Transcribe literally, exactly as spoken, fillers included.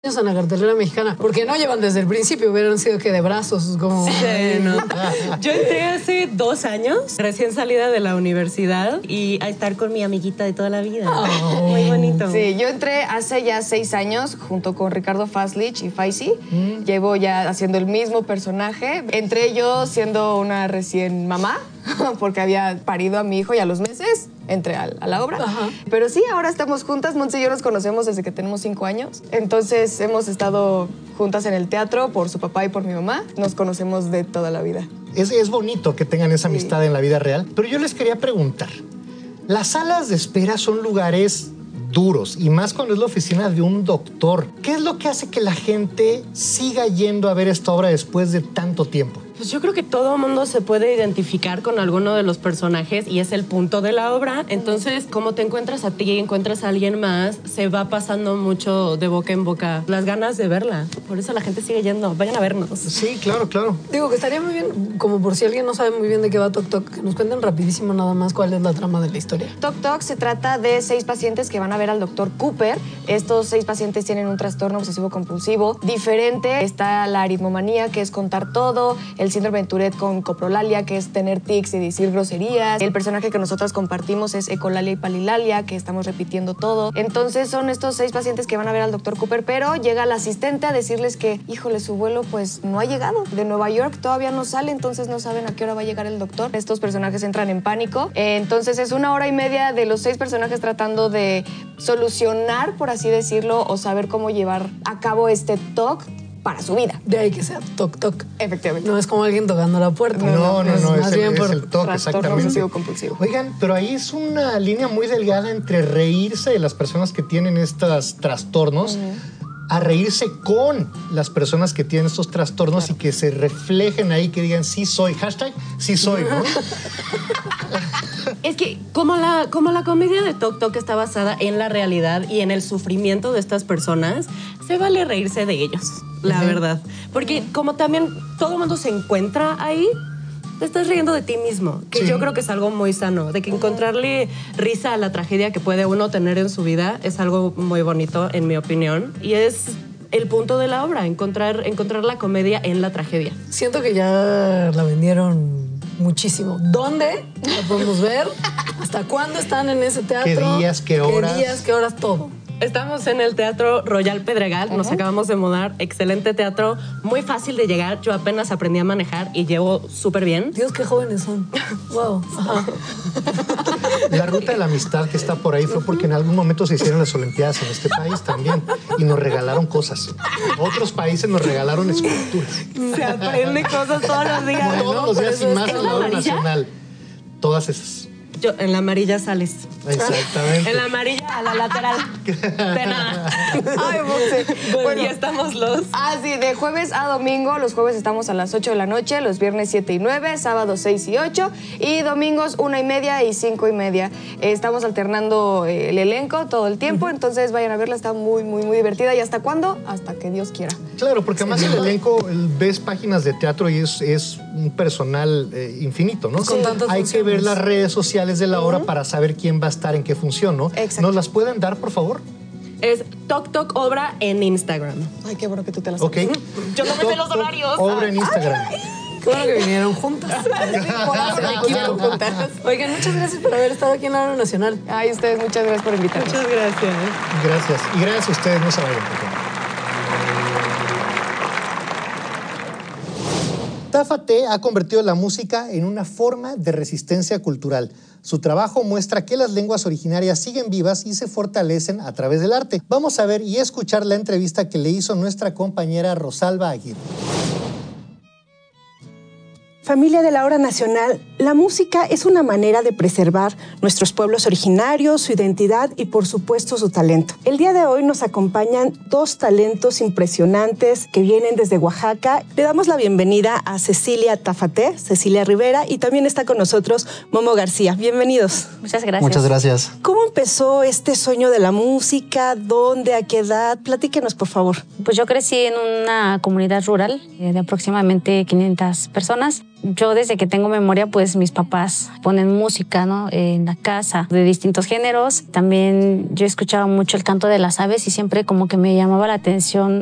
en la cartelera mexicana, porque no llevan desde el principio, hubieran sido que de brazos, como... Sí, no. Yo entré hace dos años, recién salida de la universidad, y a estar con mi amiguita de toda la vida. Oh. Muy bonito. Sí, yo entré hace ya seis años junto con Ricardo Faslich y Faisy. Mm. Llevo ya haciendo el mismo personaje. Entré yo siendo una recién mamá, porque había parido a mi hijo y a los meses entré a, a la obra. Ajá. Pero sí, ahora estamos juntas. Montse y yo nos conocemos desde que tenemos cinco años. Entonces hemos estado juntas en el teatro por su papá y por mi mamá. Nos conocemos de toda la vida. Es, es bonito que tengan esa amistad sí. en la vida real. Pero yo les quería preguntar, las salas de espera son lugares duros, y más cuando es la oficina de un doctor. ¿Qué es lo que hace que la gente siga yendo a ver esta obra después de tanto tiempo? Pues yo creo que todo el mundo se puede identificar con alguno de los personajes y es el punto de la obra. Entonces, como te encuentras a ti y encuentras a alguien más, se va pasando mucho de boca en boca las ganas de verla. Por eso la gente sigue yendo. Vayan a vernos. Sí, claro, claro. Digo que estaría muy bien, como por si alguien no sabe muy bien de qué va Toc Toc, que nos cuenten rapidísimo nada más cuál es la trama de la historia. Toc Toc se trata de seis pacientes que van a ver al doctor Cooper. Estos seis pacientes tienen un trastorno obsesivo-compulsivo diferente. Está la aritmomanía, que es contar todo, el síndrome de Tourette con coprolalia, que es tener tics y decir groserías. El personaje que nosotras compartimos es ecolalia y palilalia, que estamos repitiendo todo. Entonces son estos seis pacientes que van a ver al doctor Cooper, pero llega el asistente a decirles que, híjole, su vuelo pues no ha llegado. De Nueva York todavía no sale, entonces no saben a qué hora va a llegar el doctor. Estos personajes entran en pánico. Entonces es una hora y media de los seis personajes tratando de solucionar, por así decirlo, o saber cómo llevar a cabo este TOC para su vida. De ahí que sea Toc Toc. Efectivamente. No es como alguien tocando la puerta. No, no, no, es, no, más es, bien el, por es el TOC, exactamente. Compulsivo. Oigan, pero ahí es una línea muy delgada entre reírse de las personas que tienen estos trastornos uh-huh. a reírse con las personas que tienen estos trastornos claro. y que se reflejen ahí, que digan, sí soy, hashtag, sí soy, ¿no? Es que como la, como la comedia de Toc Toc está basada en la realidad y en el sufrimiento de estas personas, se vale reírse de ellos, la uh-huh. verdad. Porque como también todo el mundo se encuentra ahí, te estás riendo de ti mismo, que sí. yo creo que es algo muy sano, de que encontrarle risa a la tragedia que puede uno tener en su vida es algo muy bonito, en mi opinión, y es el punto de la obra, encontrar, encontrar la comedia en la tragedia. Siento que ya la vendieron muchísimo. ¿Dónde la podemos ver? ¿Hasta cuándo están en ese teatro? ¿Qué días, qué horas? ¿Qué días, qué horas, todo? Estamos en el Teatro Royal Pedregal, uh-huh. nos acabamos de mudar, excelente teatro, muy fácil de llegar, yo apenas aprendí a manejar y llevo súper bien. Dios, qué jóvenes son. Wow. Ajá. La ruta de la amistad que está por ahí fue porque en algún momento se hicieron las Olimpiadas en este país también y nos regalaron cosas. Otros países nos regalaron esculturas. Se aprende cosas todos los días. Bueno, todos los días y más en la obra nacional. Todas esas. Yo, en la amarilla sales. Exactamente. En la amarilla a la lateral. De nada. Ay, Montse. Bueno, bueno, ya estamos los... Ah, sí, de jueves a domingo. Los jueves estamos a las ocho de la noche, los viernes siete y nueve, sábados seis y ocho, y domingos una y media y cinco y media. Eh, estamos alternando eh, el elenco todo el tiempo, uh-huh. entonces vayan a verla, está muy, muy, muy divertida. ¿Y hasta cuándo? Hasta que Dios quiera. Claro, porque además sí. el elenco, el, ves páginas de teatro y es, es un personal eh, infinito, ¿no? Con tantas Hay funciones. que ver las redes sociales de la obra uh-huh. para saber quién va a estar en qué función, ¿no? Exacto. ¿Nos las pueden dar, por favor? Es Toc Toc Obra en Instagram. Ay, qué bueno que tú te las sabes. Ok. Yo no me sé los horarios. Obra en Instagram. Ay, qué bueno que vinieron juntas. Oigan, muchas gracias por haber estado aquí en la Hora Nacional. Ay, ustedes, muchas gracias por invitarnos. Muchas gracias. Gracias. Y gracias a ustedes, no se vayan, por favor. Táfate ha convertido la música en una forma de resistencia cultural. Su trabajo muestra que las lenguas originarias siguen vivas y se fortalecen a través del arte. Vamos a ver y escuchar la entrevista que le hizo nuestra compañera Rosalba Aguirre. Familia de la Hora Nacional, la música es una manera de preservar nuestros pueblos originarios, su identidad y, por supuesto, su talento. El día de hoy nos acompañan dos talentos impresionantes que vienen desde Oaxaca. Le damos la bienvenida a Cecilia Táfate, Cecilia Rivera, y también está con nosotros Momo García. Bienvenidos. Muchas gracias. Muchas gracias. ¿Cómo empezó este sueño de la música? ¿Dónde? ¿A qué edad? Platíquenos, por favor. Pues yo crecí en una comunidad rural de aproximadamente quinientas personas. yo desde que tengo memoria, pues mis papás ponen música, ¿no? En la casa, de distintos géneros. También yo escuchaba mucho el canto de las aves y siempre como que me llamaba la atención